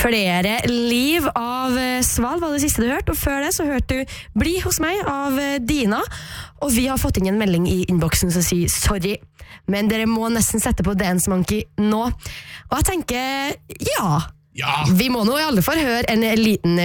Flere liv av Sval var det siste du hørte, og før det så hørte du Bli hos meg av Dina, og vi har fått inn en melding i innboksen som sier sorry, men dere må nesten sette på Dance Monkey nå. Og jeg tenker, ja, vi må nå i alle fall høre en liten